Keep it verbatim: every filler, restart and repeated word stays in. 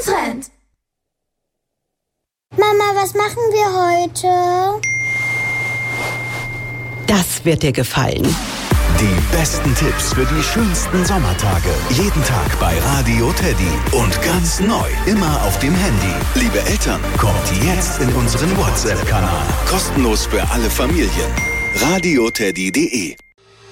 Trend. Mama, was machen wir heute? Das wird dir gefallen. Die besten Tipps für die schönsten Sommertage. Jeden Tag bei Radio Teddy. Und ganz neu, immer auf dem Handy. Liebe Eltern, kommt jetzt in unseren WhatsApp-Kanal. Kostenlos für alle Familien. radio teddy punkt de